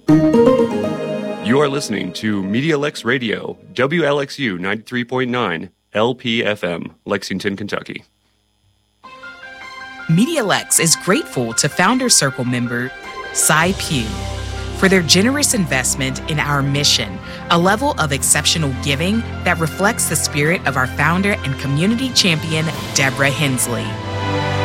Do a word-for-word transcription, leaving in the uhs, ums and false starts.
You are listening to MediaLex Radio, W L X U ninety-three point nine, L P F M, Lexington, Kentucky. MediaLex is grateful to Founder Circle member Cy Pugh for their generous investment in our mission, a level of exceptional giving that reflects the spirit of our founder and community champion, Deborah Hensley.